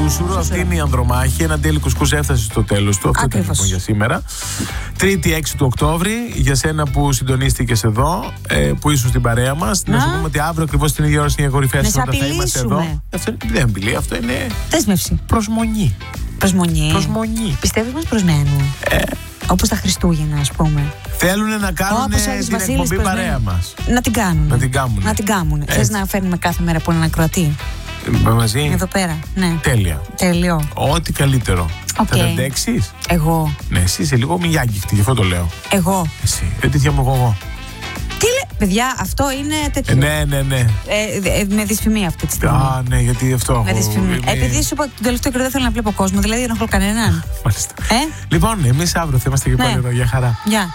Σούσουρο. Αυτή είναι η Ανδρομάχη. Ένα τέλει κουσκούς έφτασε στο τέλος του. Αυτό ήταν λοιπόν για σήμερα. Τρίτη 6 του Οκτώβρη. Για σένα που συντονίστηκες εδώ, που ήσουν στην παρέα μας. Να σου πούμε ότι αύριο ακριβώς την ίδια ώρα στην κορυφαία συνότητα θα είμαστε εδώ. Αυτό δεν είναι απειλή, αυτό είναι. Δέσμευση. Προσμονή. Προσμονή. Πιστεύεις μας προσμένουν. Όπως τα Χριστούγεννα, ας πούμε. Θέλουν να κάνουν την εκπομπή παρέα μας. Να την κάνουν. Να την κάνουν. Θες να φέρνουμε κάθε μέρα από έναν ακροατή? Μαζί. Εδώ πέρα. Ναι. Τέλειο. Ό,τι καλύτερο. Θα τα αντέξεις? Εγώ. Ναι, εσύ είσαι λίγο μηγιάγκυχτη, γι' αυτό το λέω. Εγώ. Εσύ. Τι μου εγώ. Τι λέει, παιδιά, αυτό είναι τέτοιο. Ναι. Με δυσφημία αυτή τη στιγμή. Α, ναι, γιατί αυτό. Με δυσφημία. Επειδή σου είπα τον τελευταίο καιρό δεν θέλω να βλέπω κόσμο, δηλαδή δεν έχω κανέναν. Μάλιστα. Λοιπόν, εμείς αύριο θα είμαστε και πάλι εδώ. Για χαρά. Γεια.